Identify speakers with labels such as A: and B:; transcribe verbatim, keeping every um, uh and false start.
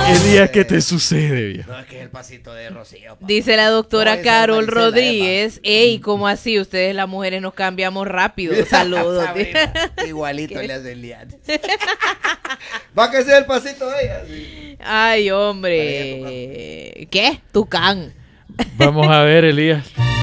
A: Elías, ¿qué te sucede, viejo?
B: No, es que es el pasito de Rocío. Pa.
C: Dice la doctora
B: No,
C: Carol
B: Marisela,
C: Rodríguez, ey, ¿cómo así? Ustedes las mujeres nos cambiamos rápido. Saludos.
B: Sabrina, igualito le hace Elías. Va a que sea el pasito de ella. Sí.
C: Ay, hombre. ¿Qué? Tucán.
A: Vamos a ver, Elías.